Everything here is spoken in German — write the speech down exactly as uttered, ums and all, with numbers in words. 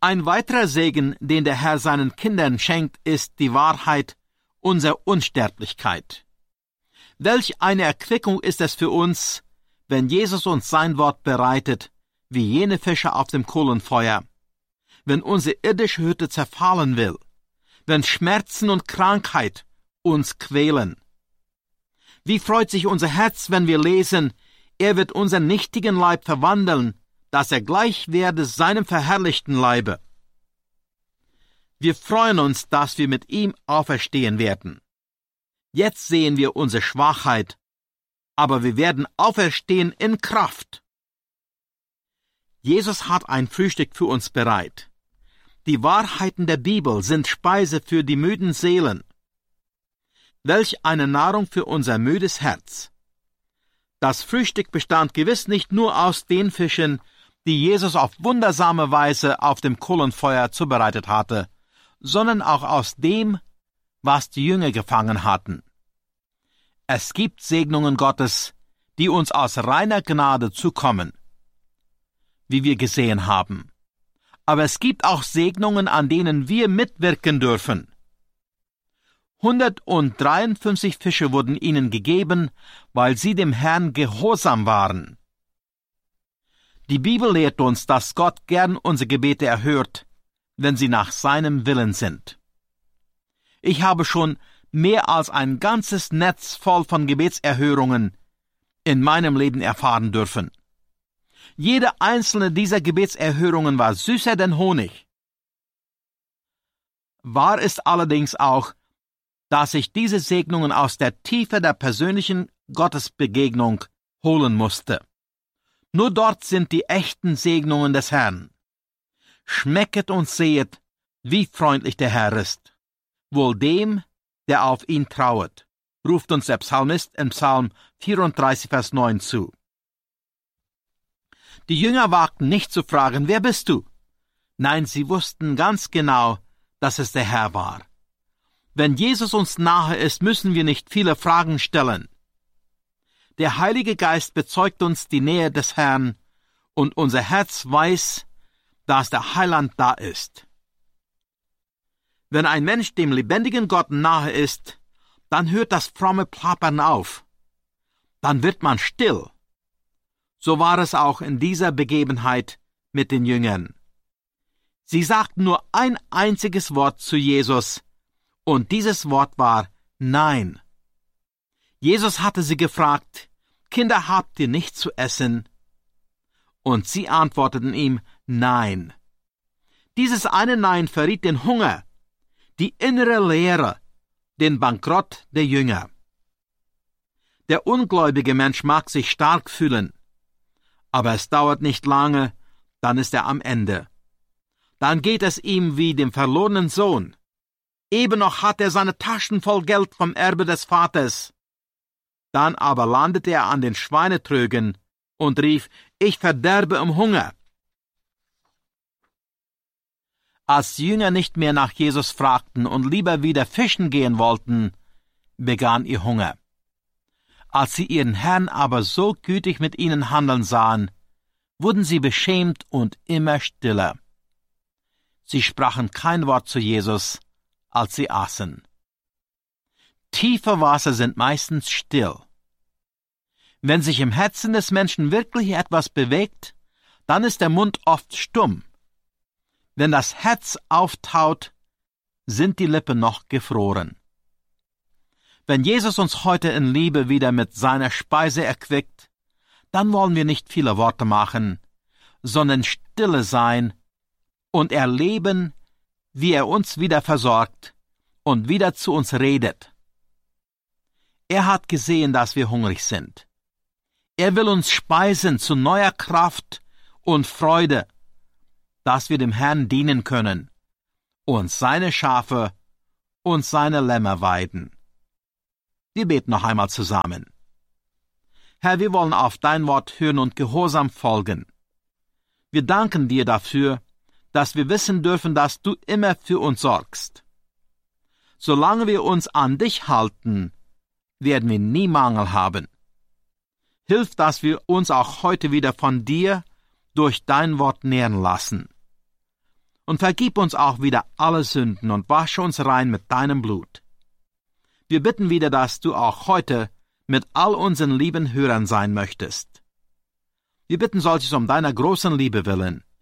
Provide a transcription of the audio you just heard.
Ein weiterer Segen, den der Herr seinen Kindern schenkt, ist die Wahrheit unserer Unsterblichkeit. Welch eine Erquickung ist es für uns, wenn Jesus uns sein Wort bereitet, wie jene Fische auf dem Kohlenfeuer, wenn unsere irdische Hütte zerfallen will, wenn Schmerzen und Krankheit uns quälen. Wie freut sich unser Herz, wenn wir lesen, er wird unseren nichtigen Leib verwandeln, dass er gleich werde seinem verherrlichten Leibe. Wir freuen uns, dass wir mit ihm auferstehen werden. Jetzt sehen wir unsere Schwachheit, aber wir werden auferstehen in Kraft. Jesus hat ein Frühstück für uns bereit. Die Wahrheiten der Bibel sind Speise für die müden Seelen. Welch eine Nahrung für unser müdes Herz. Das Frühstück bestand gewiss nicht nur aus den Fischen, die Jesus auf wundersame Weise auf dem Kohlenfeuer zubereitet hatte, sondern auch aus dem, was die Jünger gefangen hatten. Es gibt Segnungen Gottes, die uns aus reiner Gnade zukommen, wie wir gesehen haben. Aber es gibt auch Segnungen, an denen wir mitwirken dürfen. hundertdreiundfünfzig Fische wurden ihnen gegeben, weil sie dem Herrn gehorsam waren. Die Bibel lehrt uns, dass Gott gern unsere Gebete erhört, wenn sie nach seinem Willen sind. Ich habe schon mehr als ein ganzes Netz voll von Gebetserhörungen in meinem Leben erfahren dürfen. Jede einzelne dieser Gebetserhörungen war süßer denn Honig. Wahr ist allerdings auch, dass ich diese Segnungen aus der Tiefe der persönlichen Gottesbegegnung holen musste. Nur dort sind die echten Segnungen des Herrn. Schmecket und sehet, wie freundlich der Herr ist. Wohl dem, der auf ihn trauet, ruft uns der Psalmist in Psalm vierunddreißig, Vers neun zu. Die Jünger wagten nicht zu fragen, wer bist du? Nein, sie wussten ganz genau, dass es der Herr war. Wenn Jesus uns nahe ist, müssen wir nicht viele Fragen stellen. Der Heilige Geist bezeugt uns die Nähe des Herrn, und unser Herz weiß, dass der Heiland da ist. Wenn ein Mensch dem lebendigen Gott nahe ist, dann hört das fromme Plappern auf. Dann wird man still. So war es auch in dieser Begebenheit mit den Jüngern. Sie sagten nur ein einziges Wort zu Jesus, und dieses Wort war Nein. Jesus hatte sie gefragt, Kinder, habt ihr nichts zu essen? Und sie antworteten ihm, Nein. Dieses eine Nein verriet den Hunger, die innere Leere, den Bankrott der Jünger. Der ungläubige Mensch mag sich stark fühlen, aber es dauert nicht lange, dann ist er am Ende. Dann geht es ihm wie dem verlorenen Sohn. Eben noch hat er seine Taschen voll Geld vom Erbe des Vaters. Dann aber landete er an den Schweinetrögen und rief, ich verderbe im Hunger. Als die Jünger nicht mehr nach Jesus fragten und lieber wieder fischen gehen wollten, begann ihr Hunger. Als sie ihren Herrn aber so gütig mit ihnen handeln sahen, wurden sie beschämt und immer stiller. Sie sprachen kein Wort zu Jesus, als sie aßen. Tiefe Wasser sind meistens still. Wenn sich im Herzen des Menschen wirklich etwas bewegt, dann ist der Mund oft stumm. Wenn das Herz auftaut, sind die Lippen noch gefroren. Wenn Jesus uns heute in Liebe wieder mit seiner Speise erquickt, dann wollen wir nicht viele Worte machen, sondern stille sein und erleben, wie er uns wieder versorgt und wieder zu uns redet. Er hat gesehen, dass wir hungrig sind. Er will uns speisen zu neuer Kraft und Freude, dass wir dem Herrn dienen können und seine Schafe und seine Lämmer weiden. Wir beten noch einmal zusammen. Herr, wir wollen auf dein Wort hören und gehorsam folgen. Wir danken dir dafür, dass wir wissen dürfen, dass du immer für uns sorgst. Solange wir uns an dich halten, werden wir nie Mangel haben. Hilf, dass wir uns auch heute wieder von dir durch dein Wort nähren lassen. und vergib uns auch wieder alle Sünden und wasche uns rein mit deinem Blut. Wir bitten wieder, dass du auch heute mit all unseren lieben Hörern sein möchtest. Wir bitten solches um deiner großen Liebe willen,